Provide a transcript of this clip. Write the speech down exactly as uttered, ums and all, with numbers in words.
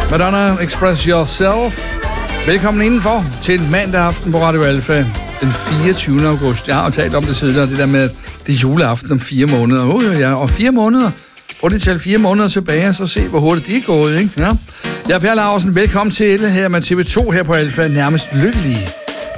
Madonna, Express Yourself. Velkommen indenfor til en mandag aften på Radio Alfa den fireogtyvende august. Jeg har jo talt om det tidligere, det der med det juleaften om fire måneder. Oh, ja, ja, og fire måneder. Prøv lige at tælle fire måneder tilbage, og så se, hvor hurtigt de er gået, ikke? Ja. Jeg er Per Laursen. Velkommen til her med T V to her på Alfa. Nærmest lykkelige.